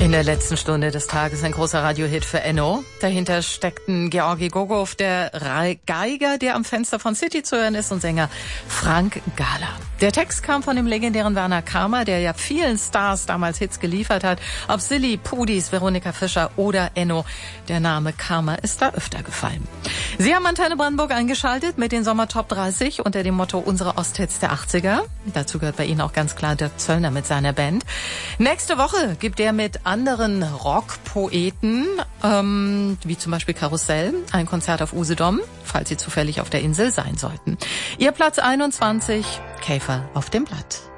In der letzten Stunde des Tages ein großer Radiohit für Enno. Dahinter steckten Georgi Gogov, der Geiger, der am Fenster von City zu hören ist, und Sänger Frank Gala. Der Text kam von dem legendären Werner Karma, der ja vielen Stars damals Hits geliefert hat. Ob Silly, Pudis, Veronika Fischer oder Enno, der Name Karma ist da öfter gefallen. Sie haben Antenne Brandenburg eingeschaltet mit den Sommer Top 30 unter dem Motto Unsere Osthits der 80er. Dazu gehört bei Ihnen auch ganz klar Dirk Zöllner mit seiner Band. Nächste Woche gibt er mit anderen Rockpoeten, wie zum Beispiel Karussell, ein Konzert auf Usedom, falls Sie zufällig auf der Insel sein sollten. Ihr Platz 21, Käfer auf dem Blatt.